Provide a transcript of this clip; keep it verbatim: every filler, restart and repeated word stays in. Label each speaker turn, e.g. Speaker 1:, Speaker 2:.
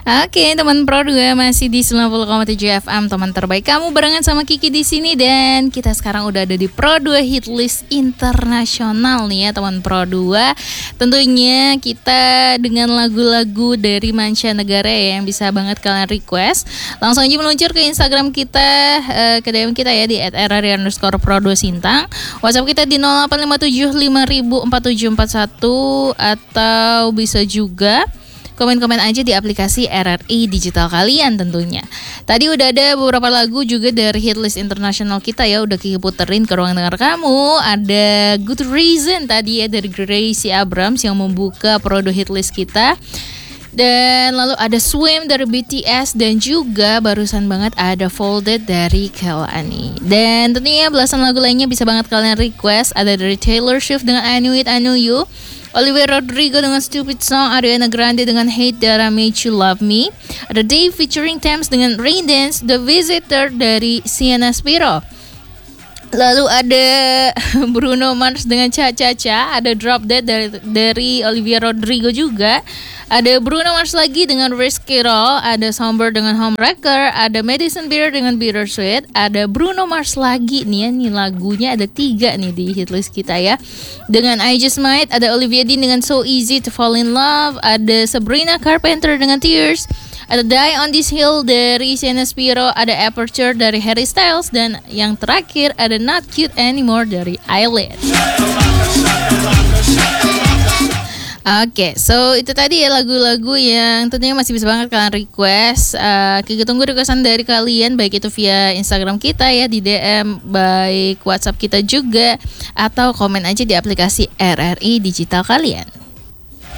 Speaker 1: Oke, teman Pro dua masih di sembilan puluh koma tujuh F M, teman terbaik kamu barengan sama Kiki di sini, dan kita sekarang udah ada di Pro dua Hit List Internasional nih ya, teman Pro dua. Tentunya kita dengan lagu-lagu dari mancanegara ya, yang bisa banget kalian request. Langsung aja meluncur ke Instagram kita, uh, ke D M kita ya di et rri underscore pro dua sintang. WhatsApp kita di nol delapan lima tujuh lima nol nol empat tujuh empat satu, atau bisa juga komen-komen aja di aplikasi R R I Digital kalian tentunya. Tadi udah ada beberapa lagu juga dari hitlist internasional kita ya, udah Kiki puterin ke ruang dengar kamu. Ada Good Reason tadi ya dari Gracie Abrams yang membuka Prodo hitlist kita. Dan lalu ada Swim dari B T S, dan juga barusan banget ada Folded dari Kehlani. Dan tentunya belasan lagu lainnya bisa banget kalian request. Ada dari Taylor Swift dengan I Knew It, I Knew You, Olivia Rodrigo dengan Stupid Song, Ariana Grande dengan Hate That I Made You Love Me, ada Dave featuring Thames dengan Rain Dance, The Visitor dari Sienna Spiro. Lalu ada Bruno Mars dengan Cha Cha Cha, ada Drop Dead dari, dari Olivia Rodrigo juga. Ada Bruno Mars lagi dengan Risky Roll, ada Somber dengan Homewrecker, ada Madison Beer dengan Bittersweet, ada Bruno Mars lagi nih ya, nih lagunya ada tiga nih di hitlist kita ya. Dengan I Just Might, ada Olivia Dean dengan So Easy to Fall in Love, ada Sabrina Carpenter dengan Tears, ada Die on This Hill dari Sienna Spiro, ada Aperture dari Harry Styles, dan yang terakhir ada Not Cute Anymore dari Eyelid. Oke, okay, so itu tadi ya lagu-lagu yang tentunya masih bisa banget kalian request. Uh, kita tunggu requestan dari kalian, baik itu via Instagram kita ya di D M, baik WhatsApp kita juga, atau komen aja di aplikasi R R I Digital kalian.